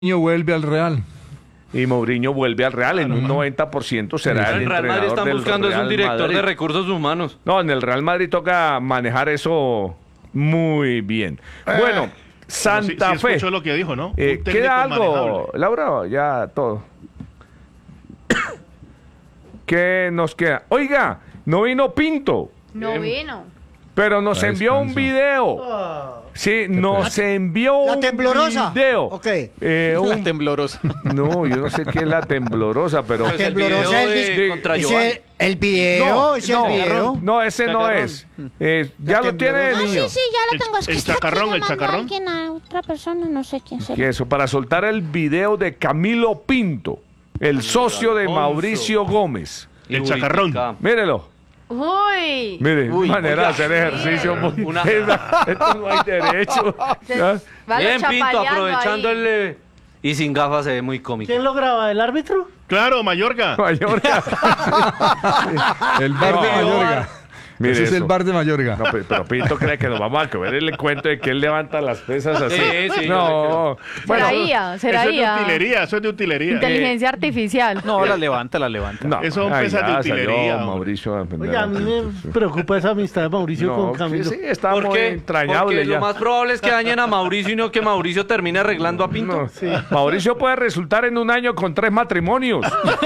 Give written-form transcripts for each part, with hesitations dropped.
vuelve al Real. Y Mourinho vuelve al Real, en un 90% será el En Real Madrid entrenador están del buscando es un Real director Madrid. de recursos humanos. No, en el Real Madrid toca manejar eso muy bien. Bueno, Santa sí Fe. escuchó lo que dijo, ¿no? Un técnico ¿Queda algo, manejable. Laura? Ya todo. ¿Qué nos queda? Oiga, no vino Pinto, No vino. pero nos Está envió un descanso. video. Sí, nos envió ¿La un temblorosa? video. Ok. La temblorosa. No, yo no sé qué es la temblorosa, pero... Pues el temblorosa video es de contra Giovanni. el video, ese no, el video. no, ese no Chacarrón. es. Ya lo tiene el Ah, niño. sí, ya lo tengo. Es que el está aquí chacarrón, el llamando chacarrón. a alguien, a otra persona, no sé quién Y será. eso, para soltar el video de Camilo Pinto, el socio de Alfonso. Mauricio Gómez. El chacarrón. Mírelo. Uy. Mire, Uy, manera de oiga, hacer ejercicio. Muy... una- Esto no hay derecho. ¿Ah? Vale, Bien, Pinto, chapaleando aprovechando ahí. el... Y sin gafas se ve muy cómico. ¿Quién lo graba? ¿El árbitro? Claro, Mallorca. Mallorca. El bar No, de Mayorga. Mire Ese es el eso. bar de Mayorga. No, pero Pinto cree que nos vamos a comer el cuento de que él levanta las pesas así. Sí, No. Será IA, será Eso es de IA. utilería, eso es de utilería. Inteligencia artificial. No, la levanta. No, Eso son ay, pesas de ya utilería, salió hombre. Mauricio a defender Oye, a a mí Pinto, sí. me preocupa esa amistad de Mauricio No, con Camilo. sí, está ¿Por muy qué? entrañable Porque ya. lo más probable es que dañen a Mauricio y no que Mauricio termine arreglando a Pinto. No. Mauricio puede resultar en un año con 3 matrimonios.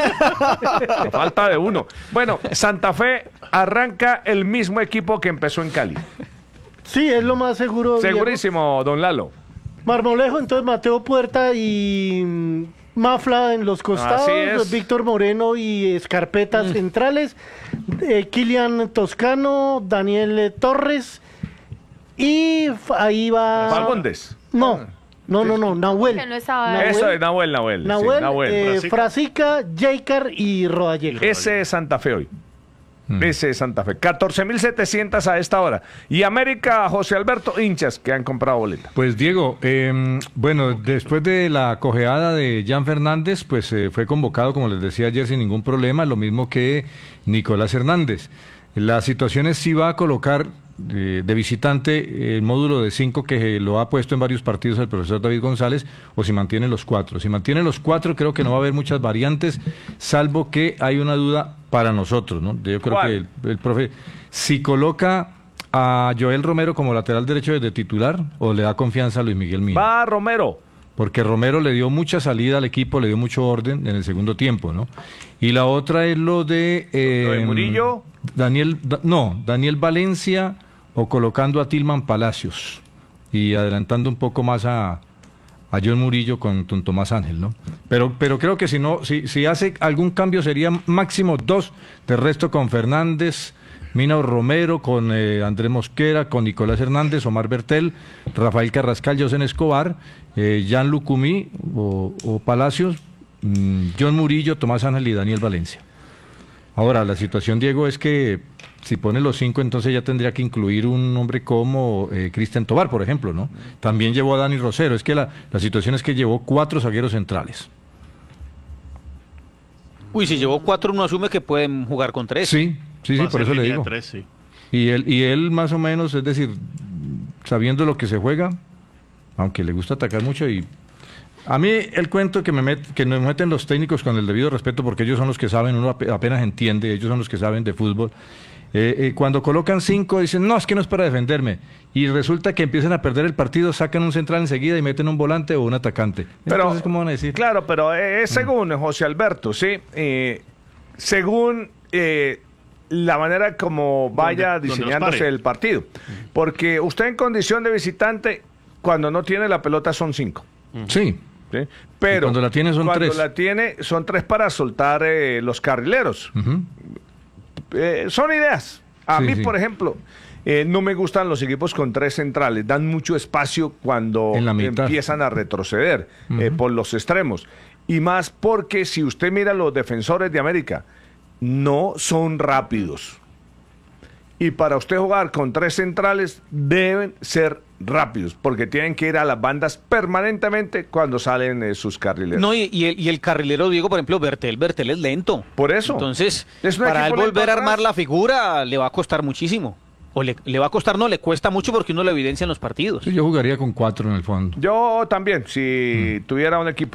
A falta de uno. Bueno, Santa Fe arranca el mismo equipo que empezó en Cali. Sí, es lo más seguro. Diego. Segurísimo, don Lalo. Marmolejo, entonces Mateo Puerta y Mafla en los costados, Así es. Víctor Moreno y Escarpeta centrales, Kilian Toscano, Daniel Torres y ahí va... Fagundes. No, Nahuel. Que no estaba- Nahuel, Eso es Nahuel. Sí, Nahuel, Nahuel. Frasica, Jaycar y Rodallega. Ese es Santa Fe hoy. Ese es Santa Fe. 14.700 a esta hora. Y América, José Alberto, hinchas que han comprado boleta. Pues Diego, bueno, después de la cojeada de Jan Fernández, pues fue convocado, como les decía ayer, sin ningún problema, lo mismo que Nicolás Hernández. La situación es si va a colocar de visitante el módulo de 5 que lo ha puesto en varios partidos el profesor David González, o si mantiene los 4. Si mantiene los 4, creo que no va a haber muchas variantes, salvo que hay una duda para nosotros, ¿no? Yo creo ¿Cuál? que el profe, si coloca a Joel Romero como lateral derecho desde titular, o le da confianza a Luis Miguel Milla. Va Romero. Porque Romero le dio mucha salida al equipo, le dio mucho orden en el segundo tiempo, ¿no? Y la otra es lo de... Lo de Murillo. Daniel Valencia o colocando a Tilman Palacios y adelantando un poco más a John Murillo con Tomás Ángel, ¿no? Pero creo que si hace algún cambio sería máximo 2, de resto con Fernández, Mina Romero, con Andrés Mosquera, con Nicolás Hernández, Omar Bertel, Rafael Carrascal, José Escobar, Jan Lucumí o Palacios, John Murillo, Tomás Ángel y Daniel Valencia. Ahora, la situación, Diego, es que si pone los 5, entonces ya tendría que incluir un hombre como Cristian Tobar, por ejemplo, ¿no? También llevó a Dani Rosero. Es que la situación es que llevó 4 zagueros centrales. Uy, si llevó 4, uno asume que pueden jugar con 3. Sí, Va a por ser eso le línea digo. 3, sí. Y él más o menos, es decir, sabiendo lo que se juega, aunque le gusta atacar mucho y... A mí el cuento que nos meten los técnicos con el debido respeto, porque ellos son los que saben, uno apenas entiende, ellos son los que saben de fútbol. Cuando colocan 5 dicen, no, es que no es para defenderme. Y resulta que empiezan a perder el partido, sacan un central enseguida y meten un volante o un atacante. Pero, Entonces, ¿cómo van a decir? Claro, pero es según José Alberto, ¿sí? Según la manera como vaya Donde los diseñándose pare. el partido. Porque usted en condición de visitante, cuando no tiene la pelota son 5. Sí. ¿Sí? Pero Y cuando la tiene son cuando 3. la tiene son 3 para soltar los carrileros. Ujú. Son ideas. A Sí, mí, sí. por ejemplo, no me gustan los equipos con 3 centrales. Dan mucho espacio cuando En la mitad. empiezan a retroceder Ujú. por los extremos. Y más porque si usted mira los defensores de América, no son rápidos. Y para usted jugar con 3 centrales deben ser rápidos, porque tienen que ir a las bandas permanentemente cuando salen sus carrileros. No, y el carrilero, Diego, por ejemplo, Bertel es lento. Por eso. Entonces, Es un para él equipo lento volver a atrás. armar la figura le va a costar muchísimo. O le va a costar, no, le cuesta mucho porque uno lo evidencia en los partidos. Sí, yo jugaría con 4 en el fondo. Yo también, si tuviera un equipo